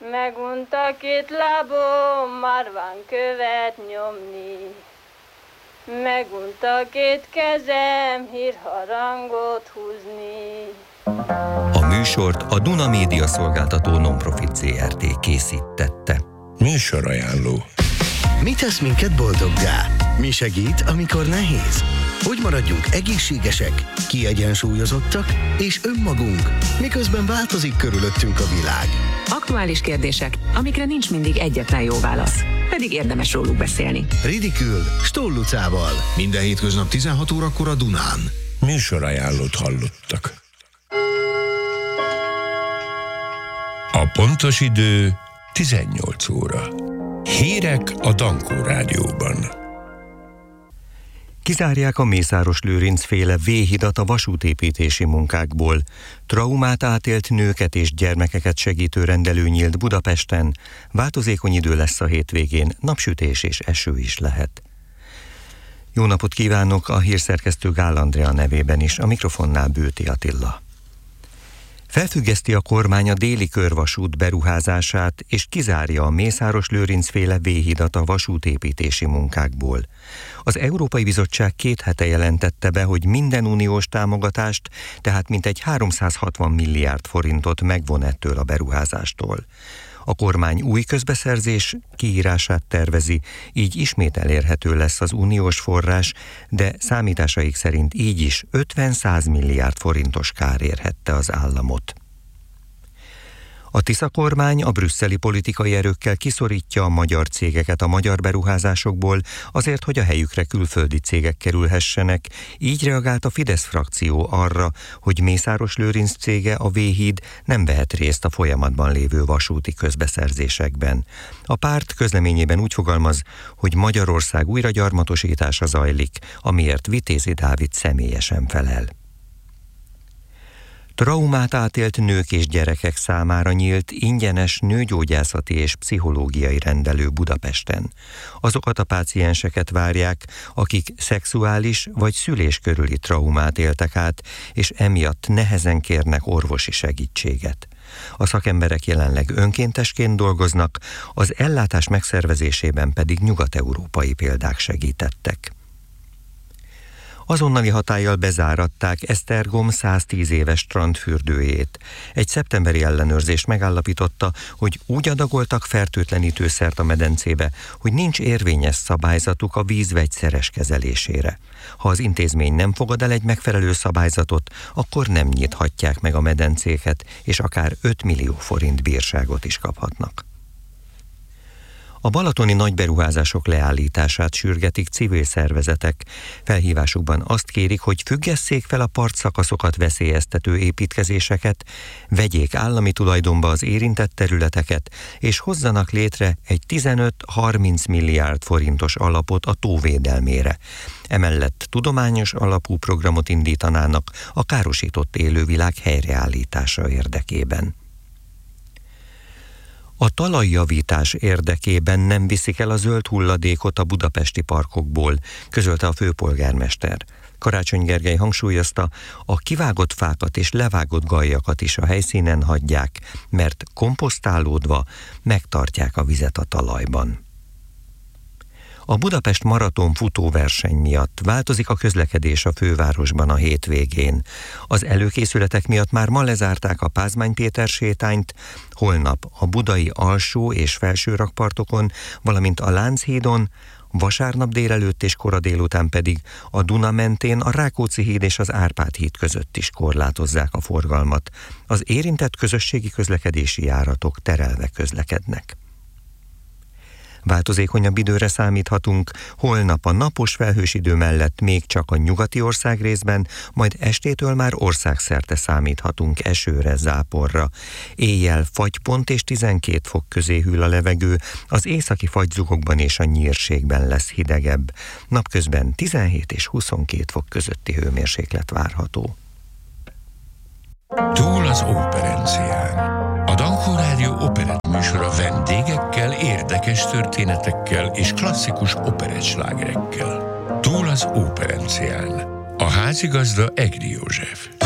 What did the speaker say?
Megunta két lábom, már van követ nyomni. Megunta két kezem, hírharangot húzni. A műsort a Duna Média Szolgáltató Nonprofit Zrt. Készítette. Műsorajánló. Mi tesz minket boldoggá? Mi segít, amikor nehéz? Hogy maradjunk egészségesek, kiegyensúlyozottak és önmagunk, miközben változik körülöttünk a világ. Aktuális kérdések, amikre nincs mindig egyetlen jó válasz, pedig érdemes róluk beszélni. Ridikül, Stoll Lucával. Minden hétköznap 16 órakor a Dunán. Műsorajánlót hallottak. A pontos idő 18 óra. Hírek a Dankó Rádióban. Kizárják a Mészáros Lőrinc féle V-hidat a vasútépítési munkákból. Traumát átélt nőket és gyermekeket segítő rendelő nyílt Budapesten. Változékony idő lesz a hétvégén, napsütés és eső is lehet. Jó napot kívánok, a hírszerkesztő Gál Andrea nevében is, a mikrofonnál Bőti Attila. Felfüggeszti a kormány a déli körvasút beruházását, és kizárja a Mészáros Lőrinc féle V-hidat a vasútépítési munkákból. Az Európai Bizottság 2 hete jelentette be, hogy minden uniós támogatást, tehát mintegy 360 milliárd forintot megvon ettől a beruházástól. A kormány új közbeszerzés kiírását tervezi, így ismét elérhető lesz az uniós forrás, de számításaik szerint így is 50-100 milliárd forintos kár érhette az államot. A Tisza kormány a brüsszeli politikai erőkkel kiszorítja a magyar cégeket a magyar beruházásokból azért, hogy a helyükre külföldi cégek kerülhessenek. Így reagált a Fidesz frakció arra, hogy Mészáros Lőrinc cége, a V-híd nem vehet részt a folyamatban lévő vasúti közbeszerzésekben. A párt közleményében úgy fogalmaz, hogy Magyarország újragyarmatosítása zajlik, amiért Vitézi Dávid személyesen felel. Traumát átélt nők és gyerekek számára nyílt ingyenes nőgyógyászati és pszichológiai rendelő Budapesten. Azokat a pácienseket várják, akik szexuális vagy szülés körüli traumát éltek át, és emiatt nehezen kérnek orvosi segítséget. A szakemberek jelenleg önkéntesként dolgoznak, az ellátás megszervezésében pedig nyugat-európai példák segítettek. Azonnali hatállyal bezáratták Esztergom 110 éves strandfürdőjét. Egy szeptemberi ellenőrzés megállapította, hogy úgy adagoltak fertőtlenítőszert a medencébe, hogy nincs érvényes szabályzatuk a víz vegyszeres kezelésére. Ha az intézmény nem fogad el egy megfelelő szabályzatot, akkor nem nyithatják meg a medencéket, és akár 5 millió forint bírságot is kaphatnak. A balatoni nagyberuházások leállítását sürgetik civil szervezetek. Felhívásukban azt kérik, hogy függesszék fel a partszakaszokat veszélyeztető építkezéseket, vegyék állami tulajdonba az érintett területeket, és hozzanak létre egy 15-30 milliárd forintos alapot a tó védelmére. Emellett tudományos alapú programot indítanának a károsított élővilág helyreállítása érdekében. A talajjavítás érdekében nem viszik el a zöld hulladékot a budapesti parkokból, közölte a főpolgármester. Karácsony Gergely hangsúlyozta, a kivágott fákat és levágott galjakat is a helyszínen hagyják, mert komposztálódva megtartják a vizet a talajban. A Budapest maraton futóverseny miatt változik a közlekedés a fővárosban a hétvégén. Az előkészületek miatt már ma lezárták a Pázmány Péter sétányt, holnap a budai alsó és felső rakpartokon, valamint a Lánchídon, vasárnap délelőtt és kora délután pedig a Duna mentén a Rákóczi híd és az Árpád híd között is korlátozzák a forgalmat. Az érintett közösségi közlekedési járatok terelve közlekednek. Változékonyabb időre számíthatunk, holnap a napos felhős idő mellett még csak a nyugati országrészben, majd estétől már országszerte számíthatunk esőre, záporra. Éjjel fagypont és 12 fok közé hűl a levegő, az északi fagyzugokban és a nyírségben lesz hidegebb. Napközben 17 és 22 fok közötti hőmérséklet várható. Túl az operencián. A Dankó Rádió operett műsora vendégekkel, érdekes történetekkel és klasszikus operettslágerekkel. Túl az operencián. A házigazda Egri József.